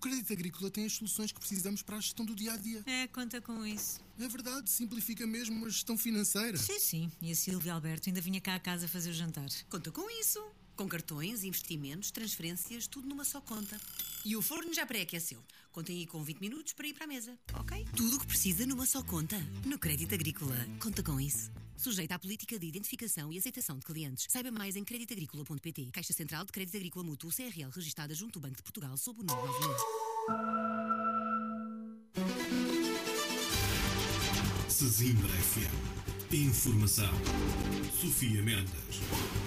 Crédito Agrícola tem as soluções que precisamos para a gestão do dia-a-dia. Conta com isso. É verdade, simplifica mesmo a gestão financeira. Sim. E a Silvia Alberto ainda vinha cá a casa fazer o jantar. Conta com isso. Com cartões, investimentos, transferências, tudo numa só conta. E o forno já pré-aqueceu. Contem aí com 20 minutos para ir para a mesa, ok? Tudo o que precisa numa só conta. No Crédito Agrícola. Conta com isso. Sujeita à política de identificação e aceitação de clientes. Saiba mais em creditagricola.pt. Caixa Central de Crédito Agrícola Mútuo CRL, registada junto ao Banco de Portugal sob o número 91. Sesimbra FM. Informação. Sofia Mendes.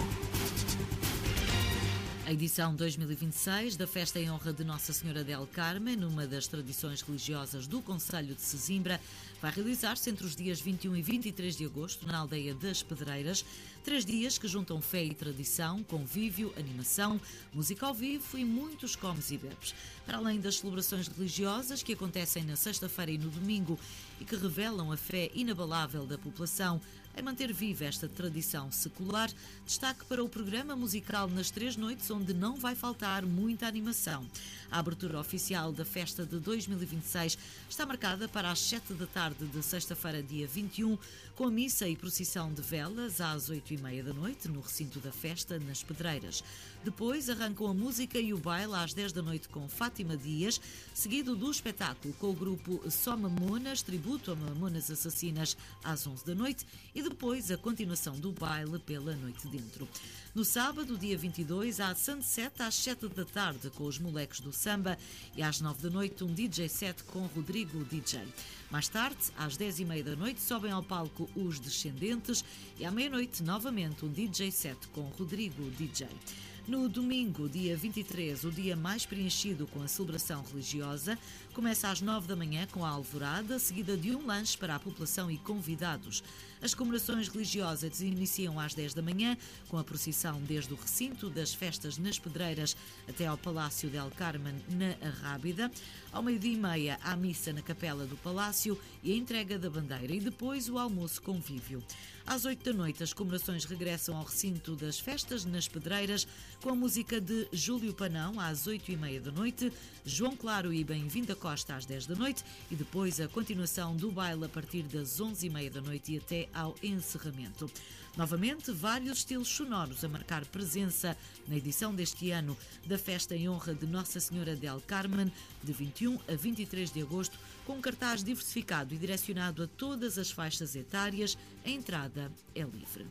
A edição 2026 da Festa em Honra de Nossa Senhora del Carmen, numa das tradições religiosas do Concelho de Sesimbra, vai realizar-se entre os dias 21 e 23 de agosto, na aldeia das Pedreiras. 3 dias que juntam fé e tradição, convívio, animação, música ao vivo e muitos comes e bebes. Para além das celebrações religiosas que acontecem na sexta-feira e no domingo e que revelam a fé inabalável da população em manter viva esta tradição secular, destaque para o programa musical nas 3 noites, onde não vai faltar muita animação. A abertura oficial da festa de 2026 está marcada para as 7 da tarde de sexta-feira, dia 21, com a missa e procissão de velas às 8h30 da noite, no recinto da festa, nas Pedreiras. Depois arrancam a música e o baile às 10 da noite com Fátima Dias, seguido do espetáculo com o grupo Só Mamonas, tributo a Mamonas Assassinas, às 11 da noite, e depois a continuação do baile pela noite dentro. No sábado, dia 22, há Sunset às 7 da tarde com os Moleques do Samba e às 9 da noite um DJ set com Rodrigo DJ. Mais tarde, às 10h30 da noite, sobem ao palco os Descendentes e à meia-noite, novamente, um DJ set com Rodrigo DJ. No domingo, dia 23, o dia mais preenchido com a celebração religiosa, começa às 9 da manhã com a alvorada, seguida de um lanche para a população e convidados. As comemorações religiosas iniciam às 10 da manhã, com a procissão desde o recinto das festas nas Pedreiras até ao Palácio del Carmen, na Arrábida. Ao 12h30, há missa na Capela do Palácio e a entrega da bandeira, e depois o almoço convívio. Às 8 da noite, as comemorações regressam ao recinto das festas nas Pedreiras, com a música de Júlio Panão às 8h30 da noite, João Claro e Bem-vinda Costa às 10 da noite e depois a continuação do baile a partir das 11h30 da noite e até ao encerramento. Novamente, vários estilos sonoros a marcar presença na edição deste ano da Festa em Honra de Nossa Senhora del Carmen, de 21 a 23 de agosto, com um cartaz diversificado e direcionado a todas as faixas etárias. A entrada é livre.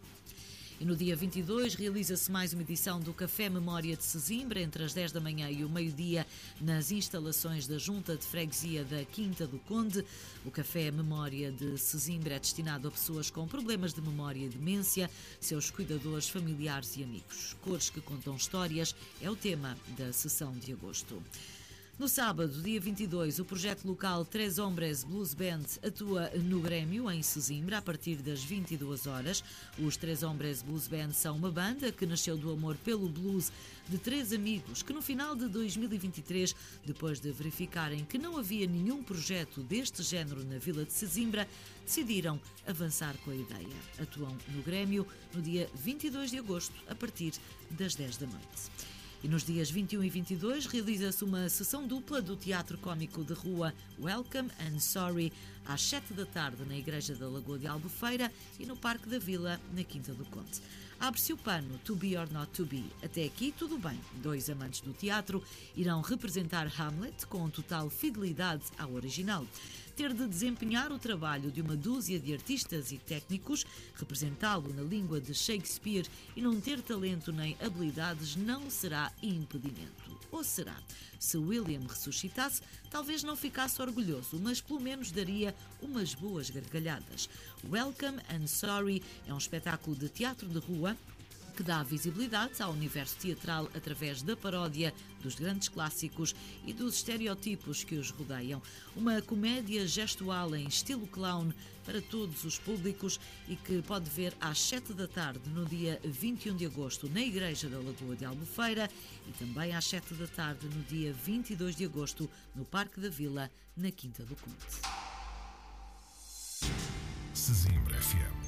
E no dia 22 realiza-se mais uma edição do Café Memória de Sesimbra, entre as 10 da manhã e o meio-dia, nas instalações da Junta de Freguesia da Quinta do Conde. O Café Memória de Sesimbra é destinado a pessoas com problemas de memória e demência, seus cuidadores, familiares e amigos. Cores que contam histórias é o tema da sessão de agosto. No sábado, dia 22, o projeto local Tres Hombres Blues Band atua no Grêmio, em Sesimbra, a partir das 22 horas. Os Tres Hombres Blues Band são uma banda que nasceu do amor pelo blues de 3 amigos que no final de 2023, depois de verificarem que não havia nenhum projeto deste género na vila de Sesimbra, decidiram avançar com a ideia. Atuam no Grêmio no dia 22 de agosto, a partir das 10 da noite. E nos dias 21 e 22 realiza-se uma sessão dupla do Teatro Cómico de Rua Welcome and Sorry às 7 da tarde na Igreja da Lagoa de Albufeira e no Parque da Vila, na Quinta do Conde. Abre-se o pano To Be or Not To Be. Até aqui tudo bem. 2 amantes do teatro irão representar Hamlet com total fidelidade ao original. Ter de desempenhar o trabalho de uma dúzia de artistas e técnicos, representá-lo na língua de Shakespeare e não ter talento nem habilidades não será impedimento. Ou será? Se William ressuscitasse, talvez não ficasse orgulhoso, mas pelo menos daria umas boas gargalhadas. Welcome and Sorry é um espetáculo de teatro de rua que dá visibilidade ao universo teatral através da paródia dos grandes clássicos e dos estereótipos que os rodeiam. Uma comédia gestual em estilo clown para todos os públicos e que pode ver às 7 da tarde no dia 21 de agosto na Igreja da Lagoa de Albufeira e também às 7 da tarde no dia 22 de agosto no Parque da Vila, na Quinta do Conde. Sesimbra FM.